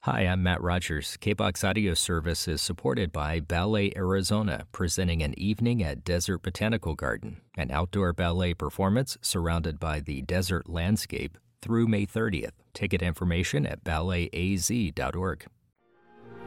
Hi, I'm Matt Rogers. KBOX Audio Service is supported by Ballet Arizona, presenting an evening at Desert Botanical Garden, an outdoor ballet performance surrounded by the desert landscape through May 30th. Ticket information at balletaz.org.